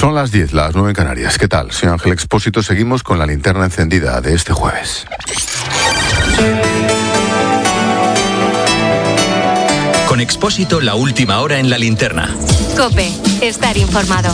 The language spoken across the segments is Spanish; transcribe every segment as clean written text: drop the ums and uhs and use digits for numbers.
Son las 10, las 9 en Canarias. ¿Qué tal? Soy Ángel Expósito. Seguimos con la linterna encendida de este jueves. Con Expósito, la última hora en la linterna. COPE, estar informado.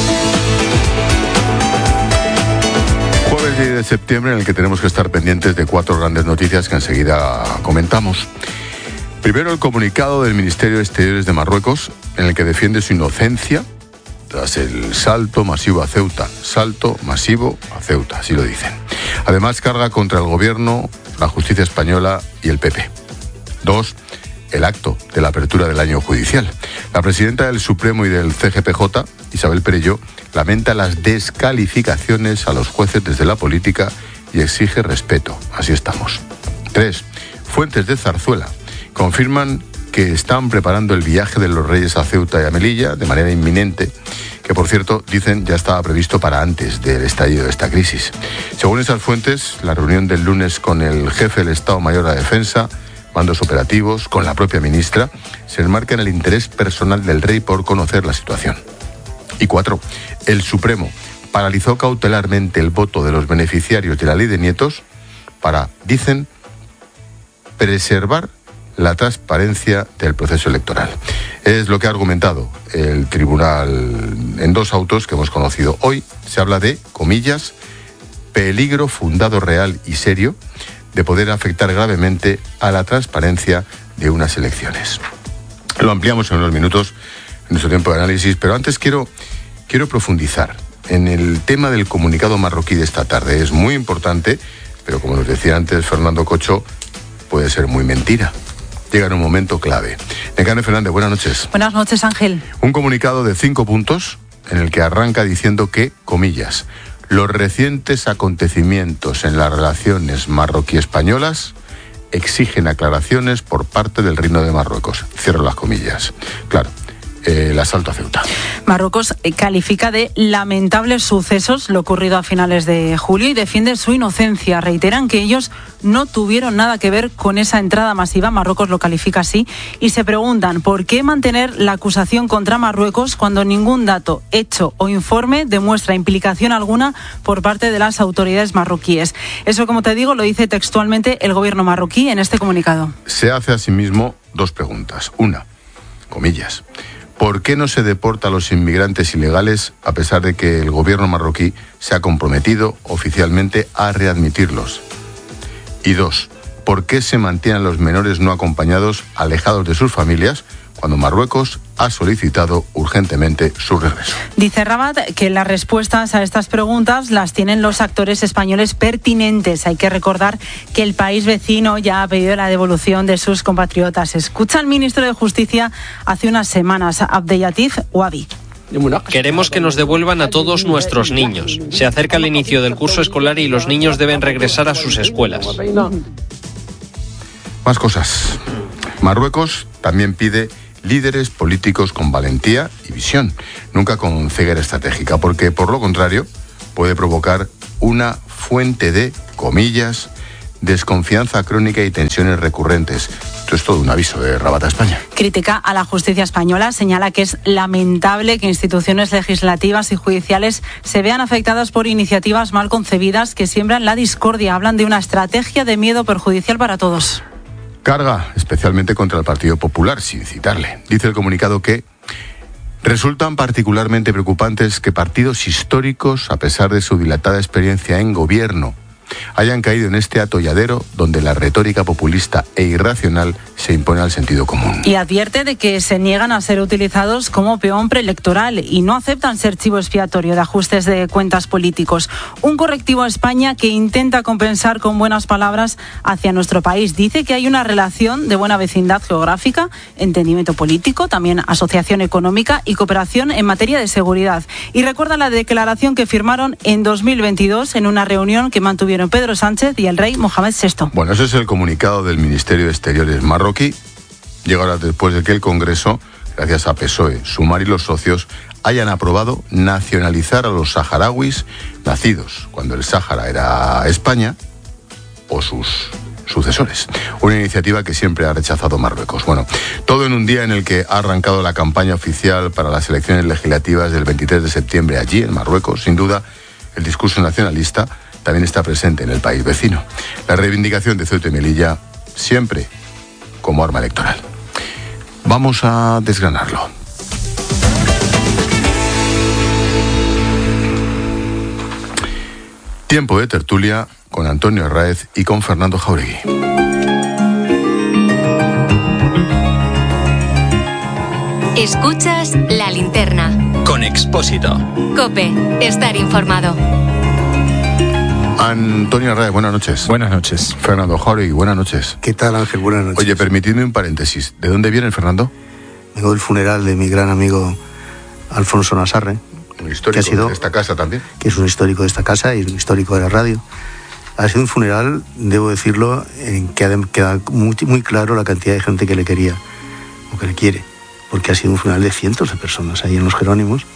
Jueves 10 de septiembre, en el que tenemos que estar pendientes de 4 grandes noticias que enseguida comentamos. Primero, el comunicado del Ministerio de Exteriores de Marruecos, en el que defiende su inocencia tras el salto masivo a Ceuta. Salto masivo a Ceuta, así lo dicen. Además, carga contra el gobierno, la justicia española y el PP. 2. El acto de la apertura del año judicial. La presidenta del Supremo y del CGPJ, Isabel Perelló, lamenta las descalificaciones a los jueces desde la política y exige respeto. Así estamos. 3. Fuentes de Zarzuela confirman que están preparando el viaje de los Reyes a Ceuta y a Melilla de manera inminente, que por cierto, dicen, ya estaba previsto para antes del estallido de esta crisis. Según esas fuentes, la reunión del lunes con el jefe del Estado Mayor de la Defensa, mandos operativos, con la propia ministra, se enmarca en el interés personal del rey por conocer la situación. Y 4. El Supremo paralizó cautelarmente el voto de los beneficiarios de la ley de nietos para, dicen, preservar la transparencia del proceso electoral. Es lo que ha argumentado el tribunal en 2 autos que hemos conocido. Hoy se habla de, comillas, peligro fundado real y serio de poder afectar gravemente a la transparencia de unas elecciones. Lo ampliamos en unos minutos en nuestro tiempo de análisis, pero antes quiero profundizar en el tema del comunicado marroquí de esta tarde. Es muy importante, pero como nos decía antes Fernando Cocho, puede ser muy mentira. Llega en un momento clave. Nekane Fernández, buenas noches. Buenas noches, Ángel. Un comunicado de 5 puntos en el que arranca diciendo que, comillas, los recientes acontecimientos en las relaciones marroquí-españolas exigen aclaraciones por parte del Reino de Marruecos. Cierro las comillas. Claro. El asalto a Ceuta. Marruecos califica de lamentables sucesos lo ocurrido a finales de julio y defiende su inocencia. Reiteran que ellos no tuvieron nada que ver con esa entrada masiva. Marruecos lo califica así y se preguntan por qué mantener la acusación contra Marruecos cuando ningún dato, hecho o informe demuestra implicación alguna por parte de las autoridades marroquíes. Eso, como te digo, lo dice textualmente el gobierno marroquí en este comunicado. Se hace asimismo 2 preguntas. Una, comillas, ¿por qué no se deporta a los inmigrantes ilegales a pesar de que el gobierno marroquí se ha comprometido oficialmente a readmitirlos? Y 2, ¿por qué se mantienen los menores no acompañados alejados de sus familias cuando Marruecos ha solicitado urgentemente su regreso? Dice Rabat que las respuestas a estas preguntas las tienen los actores españoles pertinentes. Hay que recordar que el país vecino ya ha pedido la devolución de sus compatriotas. Escucha al ministro de Justicia hace unas semanas, Abdellatif Ouabi. Queremos que nos devuelvan a todos nuestros niños. Se acerca el inicio del curso escolar y los niños deben regresar a sus escuelas. Más cosas. Marruecos también pide líderes políticos con valentía y visión, nunca con ceguera estratégica, porque por lo contrario puede provocar una fuente de, comillas, desconfianza crónica y tensiones recurrentes. Esto es todo un aviso de Rabat a España. Critica a la justicia española, señala que es lamentable que instituciones legislativas y judiciales se vean afectadas por iniciativas mal concebidas que siembran la discordia. Hablan de una estrategia de miedo perjudicial para todos. Carga especialmente contra el Partido Popular, sin citarle. Dice el comunicado que resultan particularmente preocupantes que partidos históricos, a pesar de su dilatada experiencia en gobierno, hayan caído en este atolladero donde la retórica populista e irracional se impone al sentido común. Y advierte de que se niegan a ser utilizados como peón preelectoral y no aceptan ser chivo expiatorio de ajustes de cuentas políticos. Un correctivo a España que intenta compensar con buenas palabras hacia nuestro país. Dice que hay una relación de buena vecindad geográfica, entendimiento político, también asociación económica y cooperación en materia de seguridad. Y recuerda la declaración que firmaron en 2022 en una reunión que mantuvieron Pedro Sánchez y el rey Mohamed VI. Bueno, ese es el comunicado del Ministerio de Exteriores marroquí. Llega ahora después de que el Congreso, gracias a PSOE, Sumar y los socios, hayan aprobado nacionalizar a los saharauis nacidos cuando el Sáhara era España, o sus sucesores. Una iniciativa que siempre ha rechazado Marruecos. Bueno, todo en un día en el que ha arrancado la campaña oficial para las elecciones legislativas del 23 de septiembre allí, en Marruecos. Sin duda, el discurso nacionalista también está presente en el país vecino. La reivindicación de Ceuta y Melilla siempre como arma electoral. Vamos a desgranarlo. Tiempo de tertulia con Antonio Arráez y con Fernando Jauregui. Escuchas La Linterna. Con Expósito. COPE. Estar informado. Antonio Arráez, buenas noches. Buenas noches. Fernando Jauregui, buenas noches. ¿Qué tal, Ángel? Buenas noches. Oye, permitidme un paréntesis. ¿De dónde viene Fernando? Vengo del funeral de mi gran amigo Alfonso Nassarre. Un histórico de esta casa también. Que es un histórico de esta casa y un histórico de la radio. Ha sido un funeral, debo decirlo, en que queda muy claro la cantidad de gente que le quería o que le quiere. Porque ha sido un funeral de cientos de personas ahí en Los Jerónimos.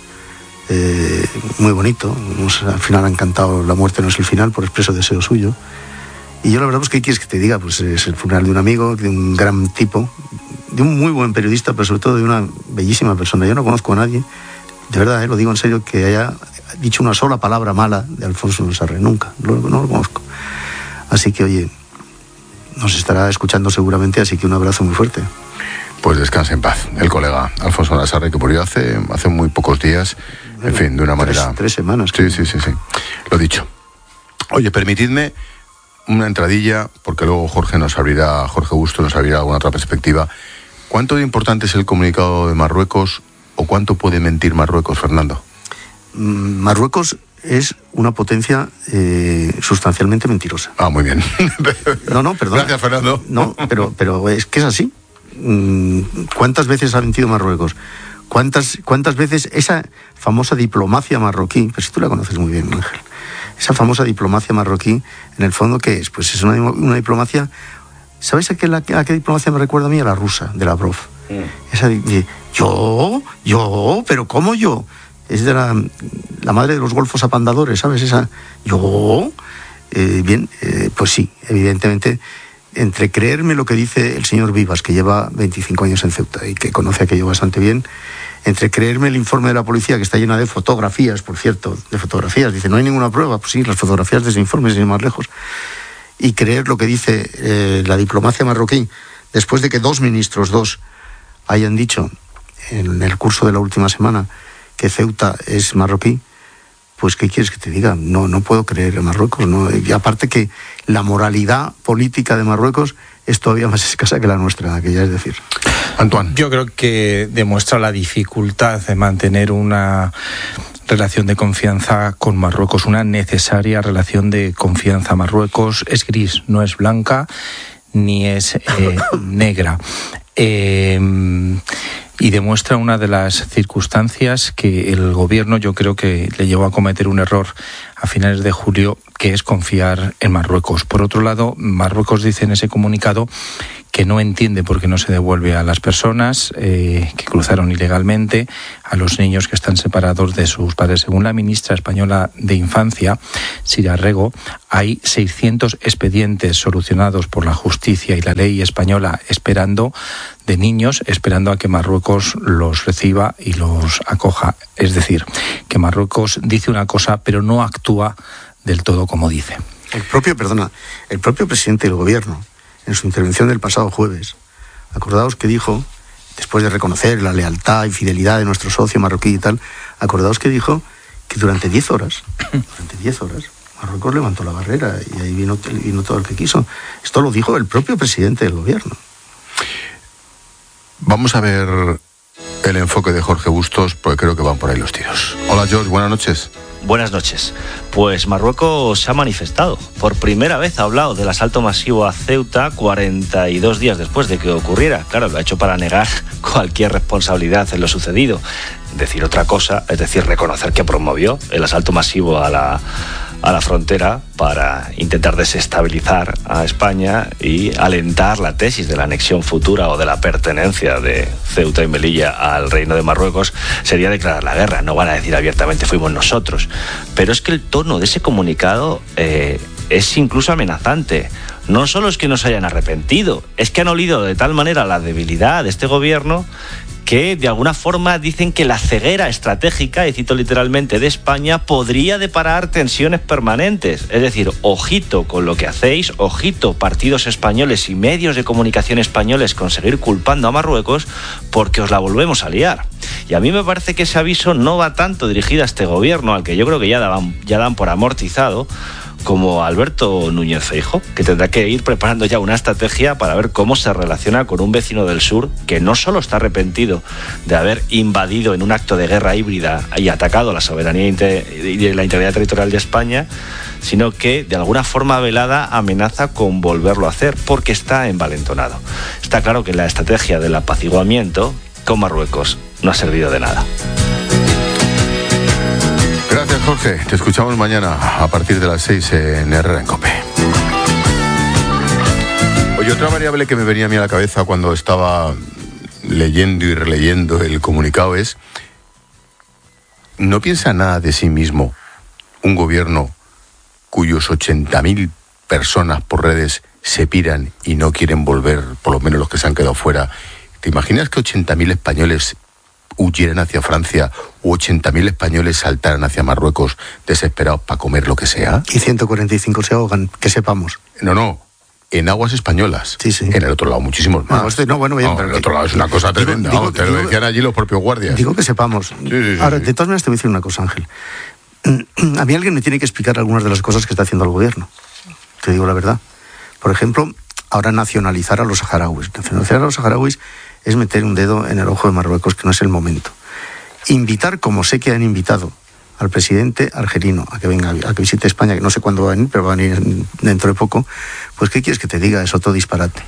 Muy bonito. Al final han cantado La muerte no es el final, por expreso deseo suyo. Y yo la verdad, pues, ¿qué quieres que te diga? Pues es el funeral de un amigo, de un gran tipo, de un muy buen periodista, pero sobre todo de una bellísima persona. Yo no conozco a nadie, de verdad, lo digo en serio, que haya dicho una sola palabra mala de Alfonso Nassarre. Nunca, no lo conozco. Así que, oye, nos estará escuchando seguramente, así que un abrazo muy fuerte. Pues descanse en paz, el colega Alfonso Nassarre, que murió hace muy pocos días, en fin, de una manera... 3 semanas. Sí. Lo dicho. Oye, permitidme una entradilla, porque luego Jorge Busto nos abrirá alguna otra perspectiva. ¿Cuánto de importante es el comunicado de Marruecos o cuánto puede mentir Marruecos, Fernando? Marruecos es una potencia sustancialmente mentirosa. Ah, muy bien. No, perdón. Gracias, Fernando. No, pero es que es así. ¿Cuántas veces ha mentido Marruecos? ¿Cuántas veces esa famosa diplomacia marroquí, pues si tú la conoces muy bien, Ángel, esa famosa diplomacia marroquí, en el fondo, ¿qué es? Pues es una diplomacia... ¿Sabéis a qué diplomacia me recuerda a mí? A la rusa, de Lavrov. Esa de yo, pero ¿cómo yo? Es de la madre de los golfos apandadores, ¿sabes? Esa, yo... pues sí, evidentemente, entre creerme lo que dice el señor Vivas, que lleva 25 años en Ceuta y que conoce aquello bastante bien, entre creerme el informe de la policía, que está llena de fotografías, por cierto, dice, no hay ninguna prueba, pues sí, las fotografías de ese informe, sin ir más lejos, y creer lo que dice la diplomacia marroquí, después de que dos ministros hayan dicho en el curso de la última semana que Ceuta es marroquí, pues ¿qué quieres que te diga? No puedo creer en Marruecos, ¿no? Y aparte que la moralidad política de Marruecos es todavía más escasa que la nuestra, que ya es decir. Antoine. Yo creo que demuestra la dificultad de mantener una relación de confianza con Marruecos, una necesaria relación de confianza. Marruecos es gris, no es blanca ni es negra. Y demuestra una de las circunstancias que el gobierno, yo creo que le llevó a cometer un error a finales de julio, que es confiar en Marruecos. Por otro lado, Marruecos dice en ese comunicado que no entiende por qué no se devuelve a las personas que cruzaron ilegalmente, a los niños que están separados de sus padres. Según la ministra española de Infancia, Sira Rego, hay 600 expedientes solucionados por la justicia y la ley española de niños esperando a que Marruecos los reciba y los acoja. Es decir, que Marruecos dice una cosa pero no actúa del todo como dice. El propio presidente del gobierno, en su intervención del pasado jueves, acordaos que dijo, después de reconocer la lealtad y fidelidad de nuestro socio marroquí y tal, acordaos que dijo que durante 10 horas, Marruecos levantó la barrera y ahí vino todo el que quiso. Esto lo dijo el propio presidente del gobierno. Vamos a ver el enfoque de Jorge Bustos, porque creo que van por ahí los tiros. Hola, George, buenas noches. Buenas noches. Pues Marruecos se ha manifestado. Por primera vez ha hablado del asalto masivo a Ceuta 42 días después de que ocurriera. Claro, lo ha hecho para negar cualquier responsabilidad en lo sucedido. Decir otra cosa, es decir, reconocer que promovió el asalto masivo a la frontera para intentar desestabilizar a España y alentar la tesis de la anexión futura o de la pertenencia de Ceuta y Melilla al Reino de Marruecos, sería declarar la guerra. No van a decir abiertamente fuimos nosotros. Pero es que el tono de ese comunicado es incluso amenazante. no solo es que no se hayan arrepentido, es que han olido de tal manera la debilidad de este gobierno que de alguna forma dicen que la ceguera estratégica, y cito literalmente, de España podría deparar tensiones permanentes. Es decir, ojito con lo que hacéis, ojito partidos españoles y medios de comunicación españoles con seguir culpando a Marruecos, porque os la volvemos a liar. Y a mí me parece que ese aviso no va tanto dirigido a este gobierno, al que yo creo que ya dan por amortizado, como Alberto Núñez Feijóo, que tendrá que ir preparando ya una estrategia para ver cómo se relaciona con un vecino del sur que no solo está arrepentido de haber invadido en un acto de guerra híbrida y atacado la soberanía y la integridad territorial de España, sino que de alguna forma velada amenaza con volverlo a hacer porque está envalentonado. Está claro que la estrategia del apaciguamiento con Marruecos no ha servido de nada. Gracias, Jorge. Te escuchamos mañana a partir de las 6 en Herrera en COPE. Oye, otra variable que me venía a mí a la cabeza cuando estaba leyendo y releyendo el comunicado es: ¿no piensa nada de sí mismo un gobierno cuyos 80.000 personas por redes se piran y no quieren volver, por lo menos los que se han quedado fuera? ¿Te imaginas que 80.000 españoles huyeran hacia Francia o 80.000 españoles saltaran hacia Marruecos desesperados para comer lo que sea? Y 145 se ahogan, que sepamos. No, en aguas españolas. Sí. En el otro lado muchísimos más. Pero en el otro lado es una cosa tremenda. Te lo decían allí los propios guardias. Digo que sepamos. Sí. Ahora, de todas maneras te voy a decir una cosa, Ángel. A mí alguien me tiene que explicar algunas de las cosas que está haciendo el gobierno. Te digo la verdad. Por ejemplo, ahora nacionalizar a los saharauis. Nacionalizar a los saharauis es meter un dedo en el ojo de Marruecos, que no es el momento. Invitar, como sé que han invitado al presidente argelino a que venga, a que visite España, que no sé cuándo va a venir, pero va a venir dentro de poco, pues ¿qué quieres que te diga? Es otro disparate.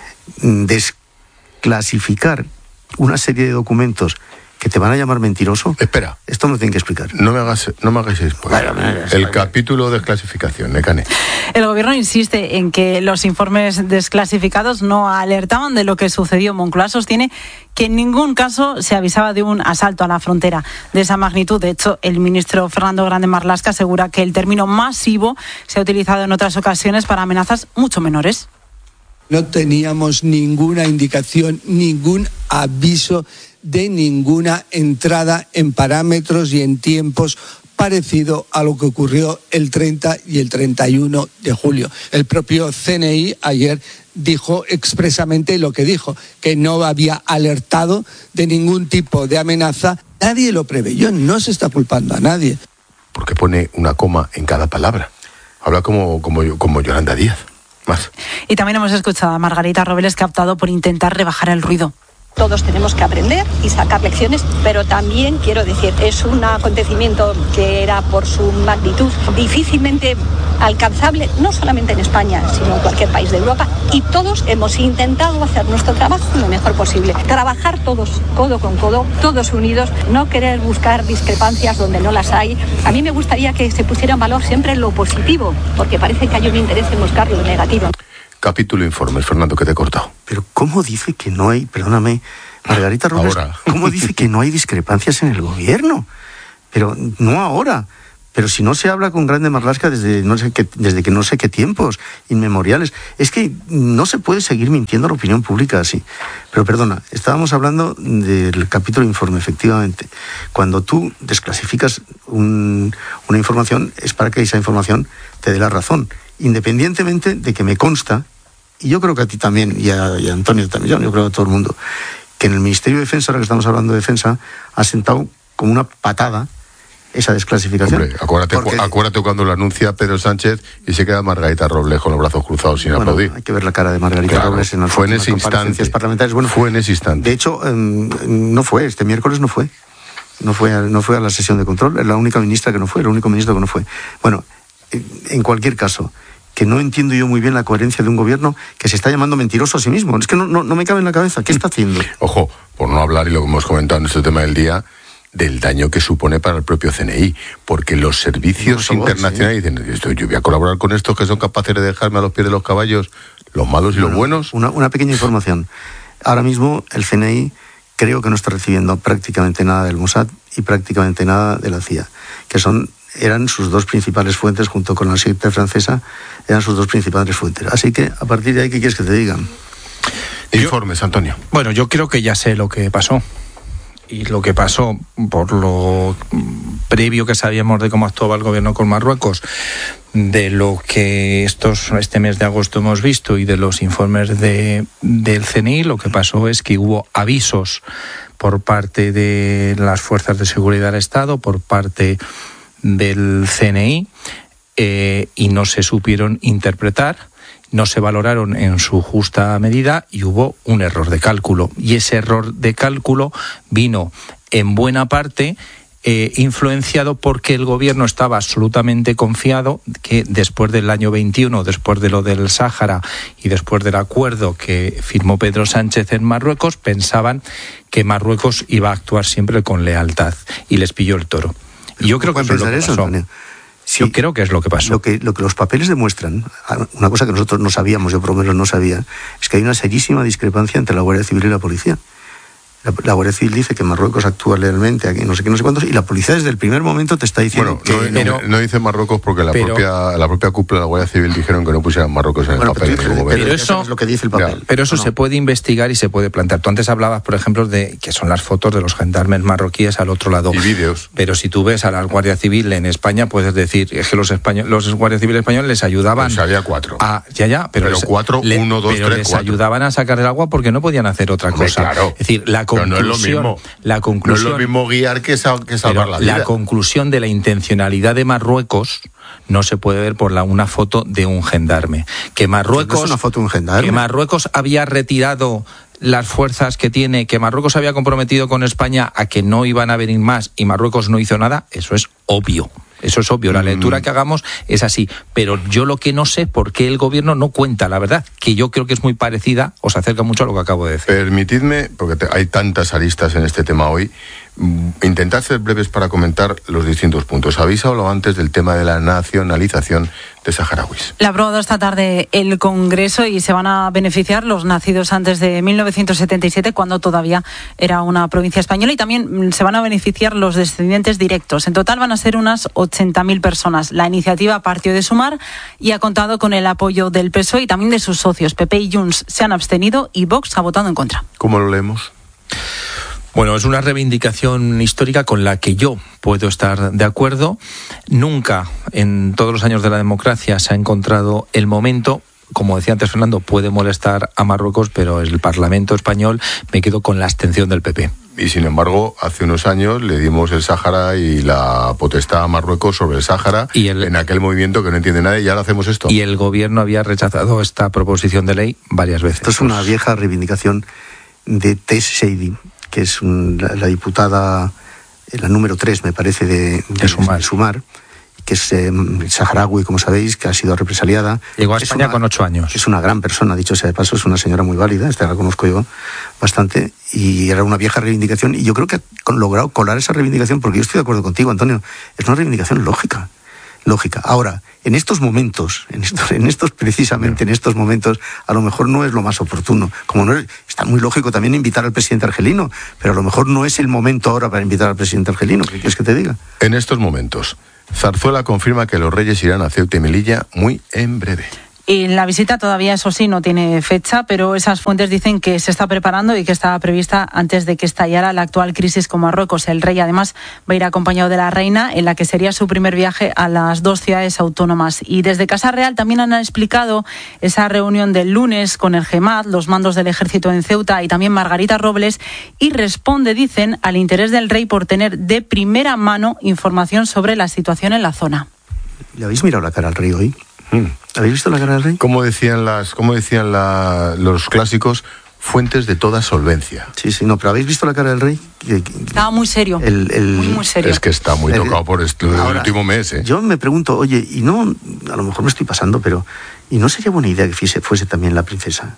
Desclasificar una serie de documentos que te van a llamar mentiroso. Espera. Esto me lo tienen que explicar. No me hagáis spoiler. El capítulo de desclasificación, Nekane. El gobierno insiste en que los informes desclasificados no alertaban de lo que sucedió. Moncloa sostiene que en ningún caso se avisaba de un asalto a la frontera de esa magnitud. De hecho, el ministro Fernando Grande Marlaska asegura que el término masivo se ha utilizado en otras ocasiones para amenazas mucho menores. No teníamos ninguna indicación, ningún aviso de ninguna entrada en parámetros y en tiempos parecido a lo que ocurrió el 30 y el 31 de julio. El propio CNI ayer dijo expresamente lo que dijo, que no había alertado de ningún tipo de amenaza. Nadie lo preveyó, no se está culpando a nadie. Porque pone una coma en cada palabra. Habla como Yolanda Díaz. Más. Y también hemos escuchado a Margarita Robles, que ha optado por intentar rebajar el ruido. Todos tenemos que aprender y sacar lecciones, pero también quiero decir, es un acontecimiento que era por su magnitud difícilmente alcanzable, no solamente en España, sino en cualquier país de Europa, y todos hemos intentado hacer nuestro trabajo lo mejor posible. Trabajar todos, codo con codo, todos unidos, no querer buscar discrepancias donde no las hay. A mí me gustaría que se pusiera en valor siempre lo positivo, porque parece que hay un interés en buscar lo negativo. Capítulo informes, Fernando, que te he cortado. Pero ¿cómo dice que no hay, perdóname, Margarita Robles, cómo dice que no hay discrepancias en el gobierno? Pero no ahora. Pero si no se habla con Grande Marlaska desde que no sé qué tiempos inmemoriales. Es que no se puede seguir mintiendo a la opinión pública así. Pero perdona, estábamos hablando del capítulo informe, efectivamente. Cuando tú desclasificas una información, es para que esa información te dé la razón. Independientemente de que me consta, y yo creo que a ti también, y a Antonio también, yo creo que a todo el mundo, que en el Ministerio de Defensa, ahora que estamos hablando de defensa, ha sentado como una patada esa desclasificación. Hombre, acuérdate cuando lo anuncia Pedro Sánchez y se queda Margarita Robles con los brazos cruzados sin aplaudir. Hay que ver la cara de Margarita Robles en las comparecencias parlamentarias. Bueno, fue en ese instante. De hecho, no fue, este miércoles no fue. No fue a la sesión de control, es la única ministra que no fue, el único ministro que no fue. Bueno, en cualquier caso, que no entiendo yo muy bien la coherencia de un gobierno que se está llamando mentiroso a sí mismo. Es que no me cabe en la cabeza. ¿Qué está haciendo? Ojo, por no hablar, y lo que hemos comentado en este tema del día, del daño que supone para el propio CNI, porque los servicios internacionales dicen, yo voy a colaborar con estos que son capaces de dejarme a los pies de los caballos los malos y los buenos. Una pequeña información. Ahora mismo el CNI creo que no está recibiendo prácticamente nada del Mossad y prácticamente nada de la CIA, que son eran sus dos principales fuentes, junto con la SIPE francesa, eran sus dos principales fuentes. Así que, a partir de ahí, ¿qué quieres que te digan? Informes, Antonio. Bueno, yo creo que ya sé lo que pasó. Y lo que pasó, por lo previo que sabíamos de cómo actuaba el gobierno con Marruecos, de lo que este mes de agosto hemos visto y de los informes del CNI, lo que pasó es que hubo avisos por parte de las fuerzas de seguridad del Estado, por parte del CNI, y no se supieron interpretar, no se valoraron en su justa medida y hubo un error de cálculo. Y ese error de cálculo vino en buena parte influenciado porque el gobierno estaba absolutamente confiado que después del año 21, después de lo del Sáhara y después del acuerdo que firmó Pedro Sánchez en Marruecos, pensaban que Marruecos iba a actuar siempre con lealtad y les pilló el toro. Y yo creo que eso es lo que pasó. Sí, yo creo que es lo que pasó. Lo que los papeles demuestran, una cosa que nosotros no sabíamos, yo por lo menos no sabía, es que hay una serísima discrepancia entre la Guardia Civil y la policía. La Guardia Civil dice que Marruecos actúa legalmente, aquí no sé qué, no sé cuántos, y la policía desde el primer momento te está diciendo no dice Marruecos porque la propia cúpula de la Guardia Civil dijeron que no pusieran Marruecos en el papel. Pero eso es lo que dice el papel. Pero eso se puede investigar y se puede plantear. Tú antes hablabas, por ejemplo, de que son las fotos de los gendarmes marroquíes al otro lado. Y vídeos. Pero si tú ves a la Guardia Civil en España, puedes decir es que los Guardia Civil españoles les ayudaban. Pues había 4. Pero 4, 1, 2, 3, 4. Les ayudaban a sacar el agua porque no podían hacer otra cosa. Claro. Es decir, la conclusión. No es lo mismo guiar que salvar la vida. La conclusión de la intencionalidad de Marruecos no se puede ver por una foto de un gendarme. Que Marruecos, no es una foto de un gendarme. Que Marruecos había retirado las fuerzas que tiene, que Marruecos había comprometido con España a que no iban a venir más y Marruecos no hizo nada, eso es obvio. Eso es obvio, la lectura que hagamos es así. Pero yo lo que no sé por qué el gobierno no cuenta la verdad, que yo creo que es muy parecida, o se acerca mucho a lo que acabo de decir. Permitidme, porque hay tantas aristas en este tema hoy, intentad ser breves para comentar los distintos puntos. Habéis hablado antes del tema de la nacionalización de saharauis. La ha aprobado esta tarde el Congreso y se van a beneficiar los nacidos antes de 1977, cuando todavía era una provincia española, y también se van a beneficiar los descendientes directos. En total van a ser unas 80.000 personas. La iniciativa partió de Sumar y ha contado con el apoyo del PSOE y también de sus socios. PP y Junts se han abstenido y Vox ha votado en contra. ¿Cómo lo leemos? Bueno, es una reivindicación histórica con la que yo puedo estar de acuerdo. Nunca en todos los años de la democracia se ha encontrado el momento. Como decía antes Fernando, puede molestar a Marruecos, pero el Parlamento español me quedo con la abstención del PP. Y sin embargo, hace unos años le dimos el Sáhara y la potestad a Marruecos sobre el Sáhara en aquel movimiento que no entiende nadie, y ahora hacemos esto. Y el gobierno había rechazado esta proposición de ley varias veces. Esto es una vieja reivindicación de Tess Seidi, que es la diputada, la número 3, me parece, de Sumar, que es saharaui, como sabéis, que ha sido represaliada. Llegó a España con 8 años. Es una gran persona, dicho sea de paso, es una señora muy válida, esta la conozco yo bastante, y era una vieja reivindicación, y yo creo que ha logrado colar esa reivindicación, porque yo estoy de acuerdo contigo, Antonio, es una reivindicación lógica. Ahora, en estos momentos, precisamente en estos momentos, a lo mejor no es lo más oportuno. Como no es, está muy lógico también invitar al presidente argelino, pero a lo mejor no es el momento ahora para invitar al presidente argelino. ¿Qué quieres que te diga? En estos momentos, Zarzuela confirma que los Reyes irán a Ceuta y Melilla muy en breve. Y la visita todavía, eso sí, no tiene fecha, pero esas fuentes dicen que se está preparando y que está prevista antes de que estallara la actual crisis con Marruecos. El rey, además, va a ir acompañado de la reina, en la que sería su primer viaje a las 2 ciudades autónomas. Y desde Casa Real también han explicado esa reunión del lunes con el GEMAT, los mandos del ejército en Ceuta y también Margarita Robles, y responde, dicen, al interés del rey por tener de primera mano información sobre la situación en la zona. ¿Le habéis mirado la cara al rey hoy? ¿Habéis visto la cara del rey? Como decían los clásicos, fuentes de toda solvencia. Sí, no, pero ¿habéis visto la cara del rey? Estaba muy serio. Muy serio. Es que está muy tocado por el último mes. Yo me pregunto, oye, y no, a lo mejor me estoy pasando, pero ¿y no sería buena idea que fuese también la princesa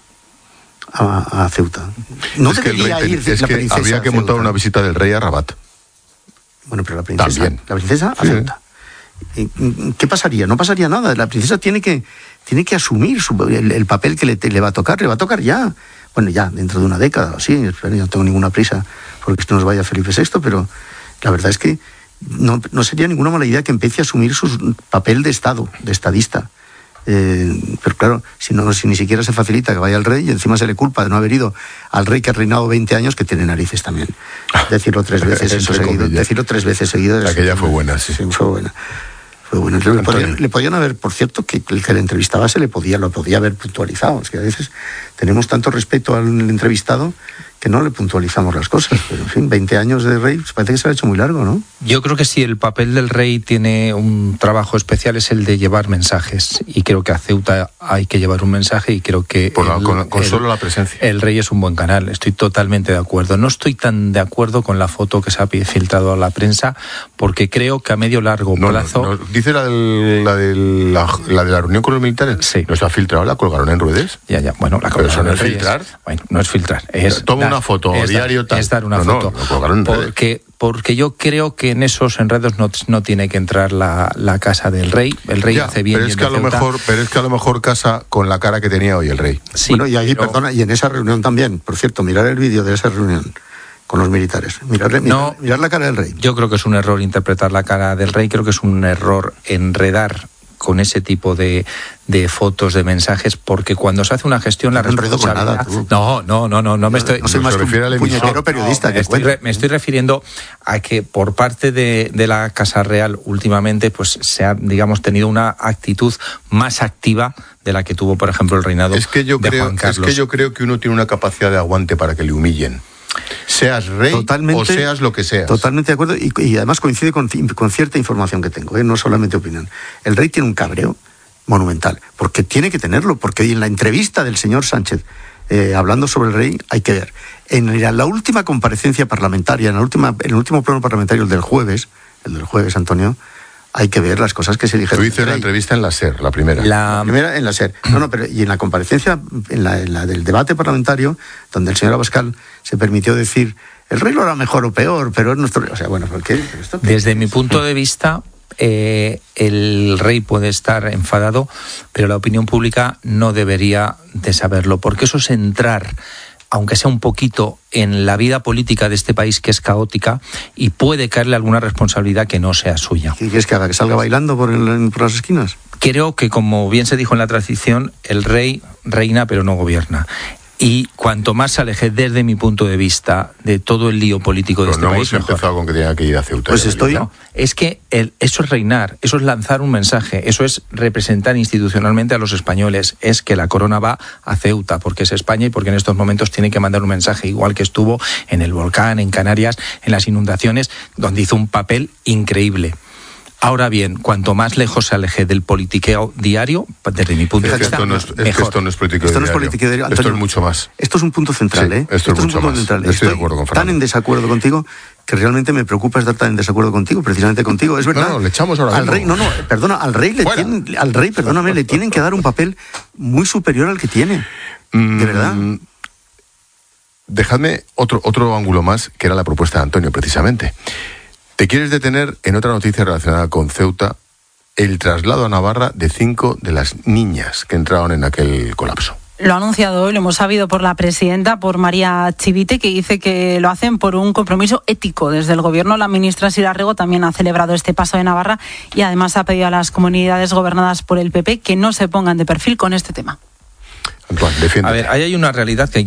a Ceuta? No es debería ir la princesa. Habría que montar una visita del rey a Rabat. Bueno, pero la princesa también. La princesa a Ceuta. ¿Qué pasaría? No pasaría nada. La princesa tiene que asumir el papel que le va a tocar. Le va a tocar ya. Bueno, ya dentro de una década o así. No tengo ninguna prisa porque esto nos vaya a Felipe VI, pero la verdad es que no sería ninguna mala idea que empiece a asumir su papel de Estado, de estadista. Pero claro, si ni siquiera se facilita que vaya el rey y encima se le culpa de no haber ido al rey que ha reinado 20 años, que tiene narices también. Decirlo 3 veces seguido. Decirlo 3 veces seguidas. Aquella fue buena, sí. Fue buena. Le podían haber, por cierto, que el que le entrevistaba lo podía haber puntualizado. Es que a veces tenemos tanto respeto al entrevistado que no le puntualizamos las cosas. Pero, en fin, 20 años de rey, pues parece que se ha hecho muy largo, ¿no? Yo creo que sí, el papel del rey tiene un trabajo especial, es el de llevar mensajes. Y creo que a Ceuta hay que llevar un mensaje y creo que... Con solo la presencia. El rey es un buen canal, estoy totalmente de acuerdo. No estoy tan de acuerdo con la foto que se ha filtrado a la prensa, porque creo que a medio largo plazo... ¿Dice la de la reunión con los militares? Sí. ¿No se ha filtrado? ¿La colgaron en redes? Ya. Bueno, la colgaron. ¿Pero eso no es filtrar? Bueno, no es filtrar. Toma una foto, diario tal. Es dar una foto. No, lo colgaron en redes. Porque yo creo que en esos enredos no tiene que entrar la casa del rey. El rey hace bien. Pero es que a lo mejor casa con la cara que tenía hoy el rey. Sí, bueno, y ahí, y en esa reunión también, por cierto, mirar el vídeo de esa reunión con los militares. Mirar la cara del rey. Yo creo que es un error interpretar la cara del rey, creo que es un error enredar con ese tipo de fotos, de mensajes, porque cuando se hace una gestión la responsabilidad... No me estoy... No soy más que un puñetero periodista. Me estoy refiriendo a que por parte de la Casa Real últimamente pues se ha, digamos, tenido una actitud más activa de la que tuvo, por ejemplo, el reinado de Juan Carlos. Es que yo creo que uno tiene una capacidad de aguante para que le humillen. Seas rey o seas lo que seas. Totalmente de acuerdo, y además coincide con cierta información que tengo, no solamente opinión. El rey tiene un cabreo monumental, porque tiene que tenerlo, porque hoy en la entrevista del señor Sánchez, hablando sobre el rey, hay que ver, en la última comparecencia parlamentaria, en el último pleno parlamentario, el del jueves, Antonio, hay que ver las cosas que se dijeron. Tú hiciste la entrevista en la SER, la primera. La primera en la SER. Pero y en la comparecencia, en la del debate parlamentario, donde el señor Abascal se permitió decir, el rey lo hará mejor o peor, pero es nuestro... O sea, bueno, ¿por qué? Desde mi punto de vista, el rey puede estar enfadado, pero la opinión pública no debería de saberlo, porque eso es entrar, aunque sea un poquito, en la vida política de este país, que es caótica, y puede caerle alguna responsabilidad que no sea suya. ¿Qué quieres que haga? ¿Que salga bailando por las esquinas? Creo que, como bien se dijo en la transición, el rey reina pero no gobierna. Y cuanto más se aleje, desde mi punto de vista, de todo el lío político de este país, mejor. No hemos empezado con que tenga que ir a Ceuta. Pues es que eso es reinar, eso es lanzar un mensaje, eso es representar institucionalmente a los españoles, es que la corona va a Ceuta, porque es España y porque en estos momentos tiene que mandar un mensaje, igual que estuvo en el volcán, en Canarias, en las inundaciones, donde hizo un papel increíble. Ahora bien, cuanto más lejos se aleje del politiqueo diario, desde mi punto de vista, mejor. Esto no es politiqueo diario. Esto es mucho más. Esto es un punto central, sí, Esto es mucho más. Estoy de acuerdo con Fernando. Tan en desacuerdo contigo que realmente me preocupa estar tan en desacuerdo contigo, precisamente contigo. Es verdad. No, le echamos ahora al rey. Perdona, al rey le tienen que dar un papel muy superior al que tiene. De verdad. Dejadme otro ángulo más, que era la propuesta de Antonio, precisamente. Te quieres detener en otra noticia relacionada con Ceuta, el traslado a Navarra de 5 de las niñas que entraron en aquel colapso. Lo ha anunciado hoy, lo hemos sabido por la presidenta, por María Chivite, que dice que lo hacen por un compromiso ético. Desde el gobierno, la ministra Sira Rego también ha celebrado este paso de Navarra y además ha pedido a las comunidades gobernadas por el PP que no se pongan de perfil con este tema. Antoine, defiéndete. A ver, ahí hay una realidad que